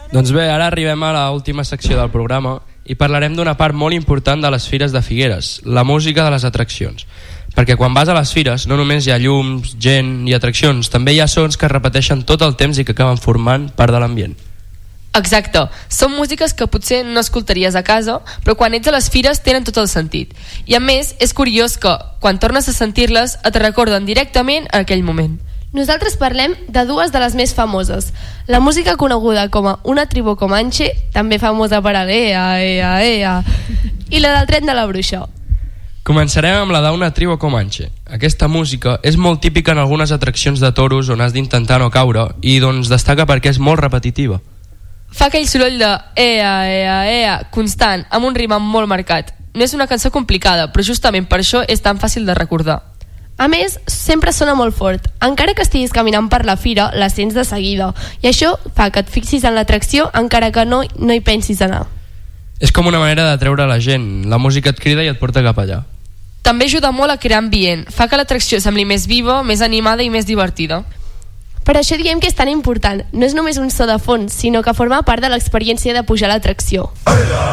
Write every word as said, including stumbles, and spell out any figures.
Doncs bé, ara arribem a l'última secció del programa i parlarem d'una part molt important de les fires de Figueres, la música de les atraccions. Perquè quan vas a les fires no només hi ha llums, gent i atraccions, també hi ha sons que es repeteixen tot el temps i que acaben formant part de l'ambient. Exacte, són músiques que potser no escoltaries a casa, però quan ets a les fires tenen tot el sentit. I a més, és curiós que, quan tornes a sentir-les, et recorden directament a aquell moment. Nosaltres parlem de dues de les més famoses. La música coneguda com a Una tribu comanche, també famosa per a l'Ea, Ea, Ea, i la del tren de la bruixa. Començarem amb la d'Una tribu comanche. Aquesta música és molt típica en algunes atraccions de toros on has d'intentar no caure i doncs destaca perquè és molt repetitiva. Fa aquell soroll de ea, ea, ea, constant, amb un ritme molt marcat. No és una cançó complicada, però justament per això és tan fàcil de recordar. A més, sempre sona molt fort. Encara que estiguis caminant per la fira, la sents de seguida. I això fa que et fixis en l'atracció encara que no, no hi pensis anar. És com una manera d'atreure la gent. La música et crida i et porta cap allà. També ajuda molt a crear ambient. Fa que l'atracció sembli més viva, més animada i més divertida. Per això diem que és tan important. No és només un so de fons, sinó que forma part de l'experiència de pujar a l'atracció.